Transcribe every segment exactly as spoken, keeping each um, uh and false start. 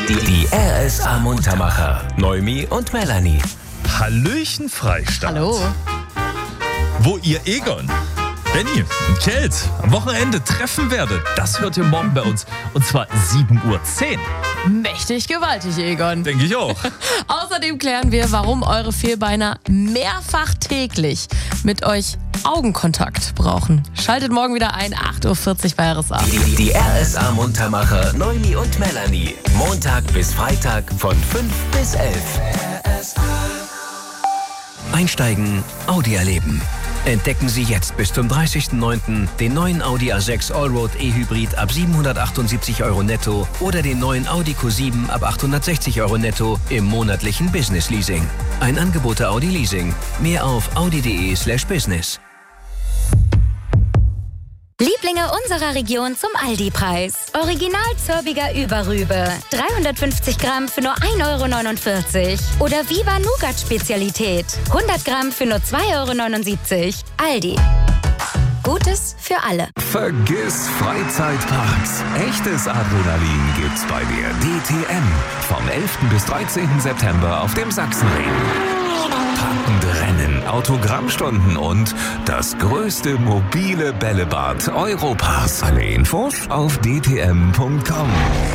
Die, die R S A Muntermacher, Noemi und Melanie. Hallöchen Freistadt. Hallo. Wo ihr Egon, Benny und Kelt am Wochenende treffen werdet, das hört ihr morgen bei uns. Und zwar sieben Uhr zehn. Mächtig gewaltig, Egon. Denke ich auch. Außerdem klären wir, warum eure Vierbeiner mehrfach täglich mit euch Augenkontakt brauchen. Schaltet morgen wieder ein, acht Uhr vierzig bei R S A. Die, die R S A Muntermacher, Noemi und Melanie. Montag bis Freitag von fünf bis elf. Einsteigen, Audi erleben. Entdecken Sie jetzt bis zum dreißigsten neunten den neuen Audi A sechs Allroad E-Hybrid ab siebenhundertachtundsiebzig Euro netto oder den neuen Audi Q sieben ab achthundertsechzig Euro netto im monatlichen Business Leasing. Ein Angebot der Audi Leasing. Mehr auf audi.de slash business. Lieblinge unserer Region zum Aldi-Preis. Original Zörbiger Überrübe. dreihundertfünfzig Gramm für nur ein Euro neunundvierzig. Oder Viva Nougat Spezialität. hundert Gramm für nur zwei Euro neunundsiebzig. Aldi. Gutes für alle. Vergiss Freizeitparks. Echtes Adrenalin gibt's bei der D T M. Vom elften bis dreizehnten September auf dem Sachsenring. Packende Rennen, Autogrammstunden und das größte mobile Bällebad Europas. Alle Infos auf d t m punkt com.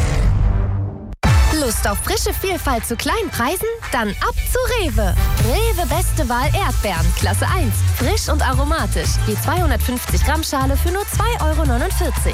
Lust auf frische Vielfalt zu kleinen Preisen? Dann ab zu Rewe. Rewe Beste Wahl Erdbeeren, Klasse eins. Frisch und aromatisch. Je zweihundertfünfzig Gramm Schale für nur zwei Euro neunundvierzig.